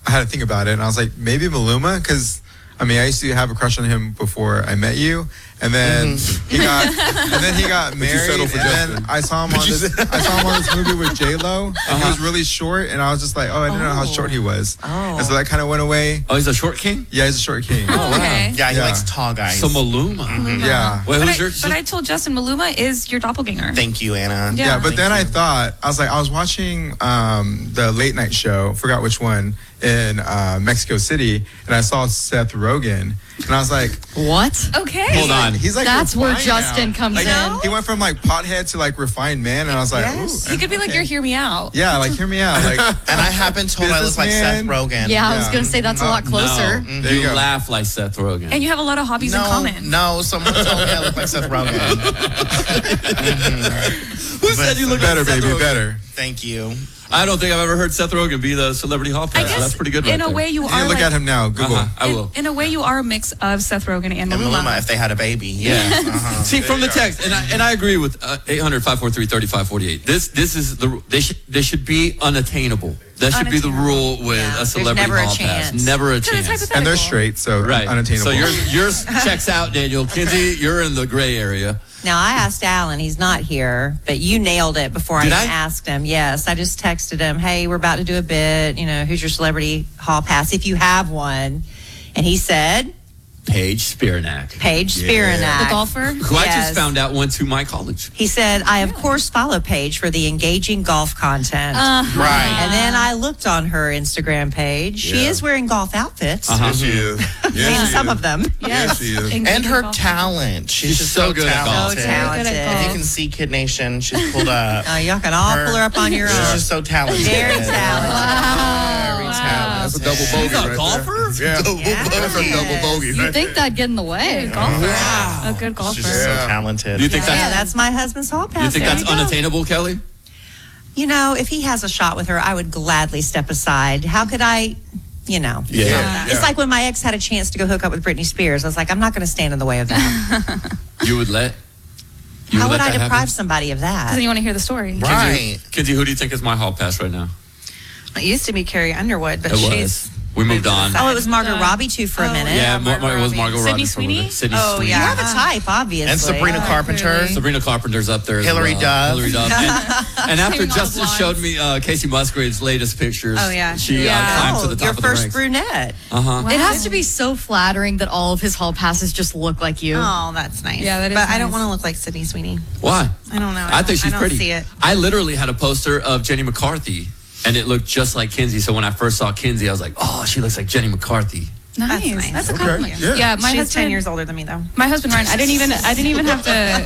I had to think about it, and I was like, maybe Maluma, because I mean, I used to have a crush on him before I met you, and then he got married, and then I saw him on this movie with J-Lo, and he was really short, and I was just like, oh, I didn't know how short he was, and so that kind of went away. Oh, he's a short king? Yeah, he's a short king. Oh, okay. Yeah, he likes tall guys. So Maluma. Yeah. Wait, But I told Justin, Maluma is your doppelganger. Thank you, Anna. Yeah, but then I was watching the late night show, forgot which one, in Mexico City, and I saw Seth Rogen, and I was like, what? Okay. Hold on. He's like, that's where refined Justin now. comes in. He went from like pothead to like refined man, and I was like, ooh. He could be like, your hear me out. Yeah, like hear me out. Like, and I have been told I look like Seth Rogen. Yeah, I was going to say that's a lot closer. No, There you you go. laugh like Seth Rogen. And you have a lot of hobbies in common. No, someone told me I look like Seth Rogen. Who said you look better, like Seth baby, Rogen? better. Thank you. I don't think I've ever heard Seth Rogen be the celebrity hall pass. I guess That's pretty good right in a there. way you are Look like, at him now. Google. I will. In a way you are a mix of Seth Rogen and And Maluma. Maluma, if they had a baby. Yeah. Uh-huh. See, from the text, and I agree with 800-543-3548. This is they should be unattainable. That should be the rule with a celebrity never a hall chance. pass. Never a Because it's chance. hypothetical. And they're straight, so Right. unattainable. So yours checks out, Daniel. Kinsey, you're in the gray area. Now, I asked Alan. He's not here, but you nailed it before Did I I? even asked him. Yes, I just texted him, hey, we're about to do a bit. You know, who's your celebrity hall pass if you have one? And he said, Paige Spiranak, Paige Spiranak. The golfer? who I Yes. just found out went to my college. He said, I, of course, follow Paige for the engaging golf content. Right. And then I looked on her Instagram page. She Yeah. is wearing golf outfits. Yes, she is. Yes, she Some is. of them. Yes, she is. And her talent. She's just so good at golf. So talented. talented. If you can see Kid Nation, she's pulled up. Y'all can all pull her up on your She's own. just so talented. Very talented. Very talented. That's a double bogey He's a right golfer? there. Yeah, that's a double bogey. You right think that'd get in the way. Golfer. A good golfer. She's just so talented. Do you think Yeah, that's that's my husband's hall pass. you think There that's you go. unattainable, Kelly? You know, if he has a shot with her, I would gladly step aside. How could I, you know? Yeah. It's like when my ex had a chance to go hook up with Britney Spears. I was like, I'm not going to stand in the way of that. You would let? How would I that deprive happen? somebody of Because then that? you want to hear the story. Right. Kinsey, who do you think is my hall pass right now? It used to be Carrie Underwood, but It she's was. We moved on. Oh, it was Margot Robbie too for a minute. Yeah, Yeah, Margot it was Robbie. Margot Sydney Robbie. Sweeney? Sydney Oh, Sweeney. You yeah. have a type, obviously. And Sabrina Carpenter. clearly. Sabrina Carpenter's up there as Hilary well. Duff. Hilary Duff. And after Hanging on Justin blondes. showed me Casey Musgrave's latest pictures, Oh, yeah. she climbed to the top your of the first ranks. brunette. Uh-huh. It has to be so flattering that all of his hall passes just look like you. Oh, that's nice. Yeah, that is But I don't nice. want to look like Sydney Sweeney. Why? I don't know. I think she's don't pretty. see it. I literally had a poster of Jenny McCarthy, and it looked just like Kinsey. So when I first saw Kinsey, I was like, oh, she looks like Jenny McCarthy. Nice. That's nice. That's a Okay. compliment. Yeah. Yeah, my She's husband. 10 years older than me, though. My husband Ryan. I didn't even have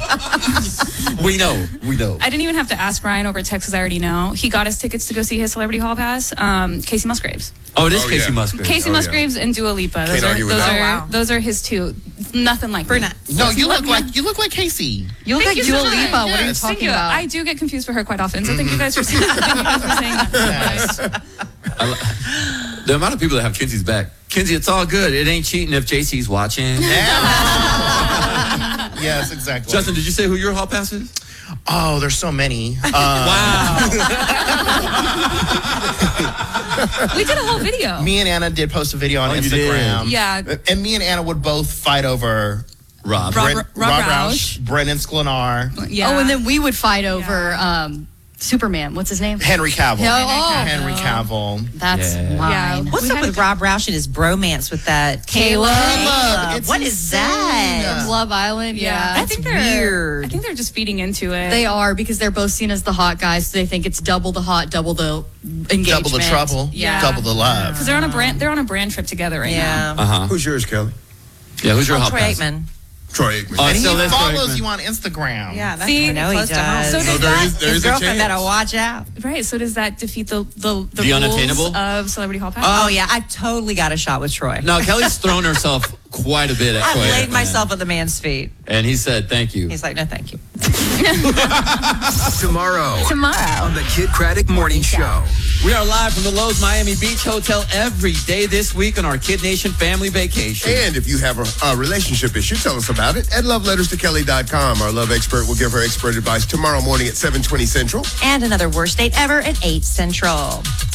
to. We know. I didn't even have to ask Ryan over text because I already know. He got us tickets to go see his celebrity hall pass. Casey Musgraves. Oh, it is Oh, Casey yeah. Musgrave. Casey yeah. Musgraves and Dua Lipa. Can't argue with that. Oh, wow. Those are his two. Nothing like Brunette. No, you look like Casey. You look Thank like you so Dua much. Lipa. What are you Yes, thank talking you. about? I do get confused for her quite often, so thank you guys for saying that. The amount of people that have Kinsey's back. Kinsey, it's all good. It ain't cheating if JC's watching. Yes, exactly. Justin, did you say who your hall pass is? Oh, there's so many. Wow. We did a whole video. Me and Anna did post a video on Oh, you Instagram. did? Yeah. And me and Anna would both fight over Rob. Rob Roush. Brennan Sklenar, Yeah. Oh, and then we would fight over Superman. What's his name? Henry Cavill. Oh, Henry Cavill. that's Yeah. mine. What's We up had with to- Rob Roush and his bromance with that Caleb. It's What is insane. that? From Love Island, yeah. I think they're weird. I think they're just feeding into it. They are because they're both seen as the hot guys. So they think it's double the hot, double the engagement. Double the trouble, Yeah. double the love. because they're on a brand. They're on a brand trip together right now. Yeah. Uh-huh. Who's yours, Kelly? Yeah, who's your hall Troy pass? Aikman. Troy Aikman. Oh, And he so that's Troy follows Aikman. you on Instagram. Yeah, that's See? I know he close does. to home. So So does there that, is His a girlfriend chance. better watch out. right? So does that defeat the The unattainable? rules of Celebrity Hall Pass? Oh, yeah. I totally got a shot with Troy. No, Kelly's thrown herself quite a bit at I Troy laid Aikman. myself at the man's feet. And he said, thank you. He's like, no, thank you. Tomorrow on the Kid Craddock Morning Show. We are live from the Lowe's Miami Beach Hotel every day this week on our Kid Nation family vacation. And if you have a relationship issue, tell us about it at loveletterstokelly.com. Our love expert will give her expert advice tomorrow morning at 7:20 Central. And another worst date ever at 8 Central.